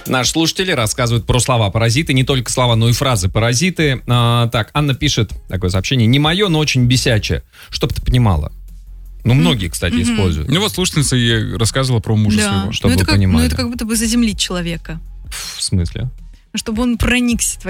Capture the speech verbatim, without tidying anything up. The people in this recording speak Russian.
Наши слушатели рассказывают про слова-паразиты, не только слова, но и фразы-паразиты. А, так, Анна пишет такое сообщение. Не мое, но очень бесячее. Чтоб ты понимала. Ну, многие, кстати, mm-hmm. используют. Ну, вот слушательница ей рассказывала про мужа да. своего. Чтобы ну, вы как, понимали. Ну, это как будто бы заземлить человека. В смысле? Чтобы он проникся